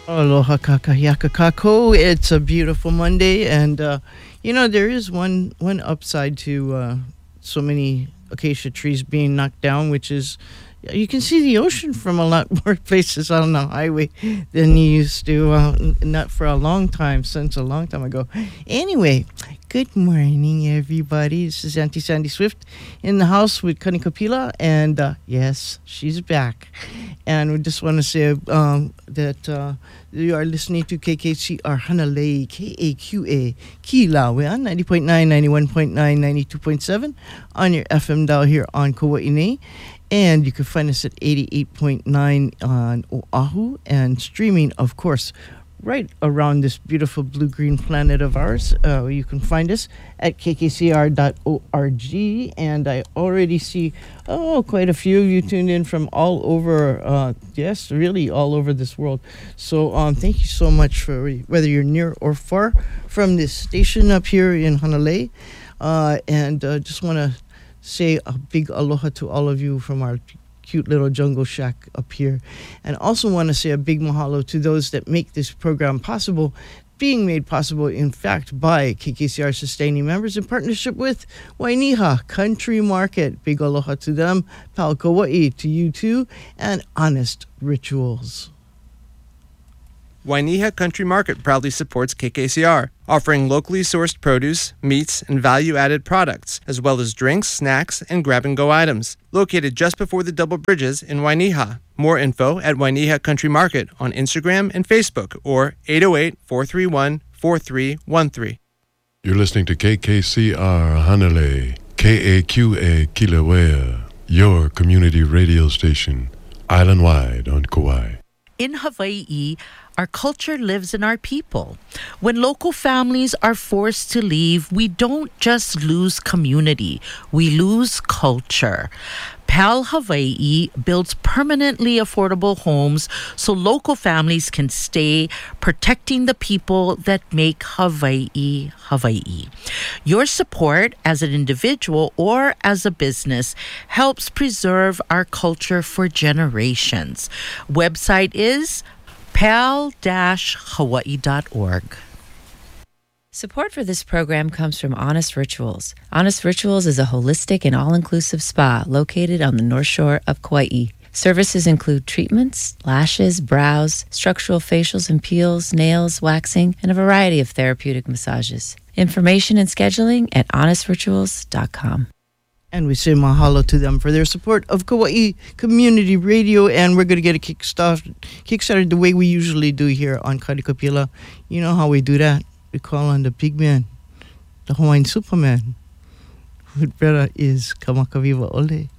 Aloha kakayaka kako. It's a beautiful Monday, and there is one upside to so many acacia trees being knocked down, which is you can see the ocean from a lot more places on the highway than you used to. Not for a long time, since a long time ago. Anyway, good morning, everybody. This is Auntie Sandy Swift in the house with Kanikapila, and yes, she's back. And we just want to say that you are listening to KKCR Hanalei, KAQA, Kilauea, 90.9, 91.9, 92.7 on your FM dial here on Kauai. And you can find us at 88.9 on Oahu and streaming, of course, right around this beautiful blue-green planet of ours. You can find us at kkcr.org. And I already see, quite a few of you tuned in from all over, yes, really all over this world. So thank you so much for whether you're near or far from this station up here in Hanalei. And just want to say a big aloha to all of you from our cute little jungle shack up here. And also want to say a big mahalo to those that make this program possible, being made possible, in fact, by KKCR sustaining members in partnership with Wainiha Country Market. Big aloha to them, Pal Kauai to you too, and Honest Rituals. Wainiha Country Market proudly supports KKCR, offering locally sourced produce, meats, and value-added products, as well as drinks, snacks, and grab-and-go items. Located just before the Double Bridges in Wainiha. More info at Wainiha Country Market on Instagram and Facebook, or 808-431-4313. You're listening to KKCR Hanalei, KAQA Kilauea, your community radio station, island-wide on Kauai. In Hawaii, our culture lives in our people. When local families are forced to leave, we don't just lose community, we lose culture. PAL Hawaii builds permanently affordable homes so local families can stay, protecting the people that make Hawaii, Hawaii. Your support as an individual or as a business helps preserve our culture for generations. Website is pal-hawaii.org. Support for this program comes from Honest Rituals. Honest Rituals is a holistic and all-inclusive spa located on the North Shore of Kauai. Services include treatments, lashes, brows, structural facials and peels, nails, waxing, and a variety of therapeutic massages. Information and scheduling at honestrituals.com. And we say mahalo to them for their support of Kauai Community Radio. And we're going to get a kickstarted the way we usually do here on Kanikapila. You know how we do that. We call on the big man, the Hawaiian Superman. Who better is Kamakaviva Ole.